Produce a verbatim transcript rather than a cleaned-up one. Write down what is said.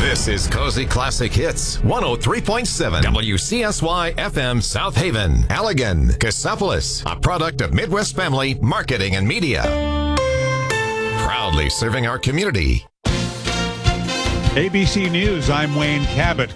This is Cozy Classic Hits, one oh three point seven W C S Y F M South Haven, Allegan, Cassopolis, a product of Midwest Family Marketing and Media. Proudly serving our community. A B C News, I'm Wayne Cabot.